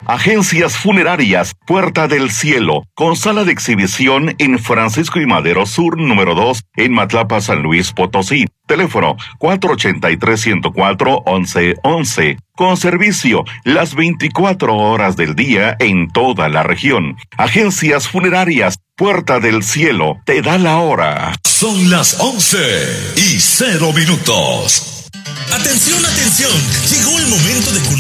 Agencias Funerarias Puerta del Cielo, con sala de exhibición en Francisco y Madero Sur número 2, en Matlapa, San Luis Potosí. Teléfono 483-104-1111. Con servicio las 24 horas del día en toda la región. Agencias Funerarias Puerta del Cielo te da la hora. Son las 11:00. Atención, atención. Llegó el momento de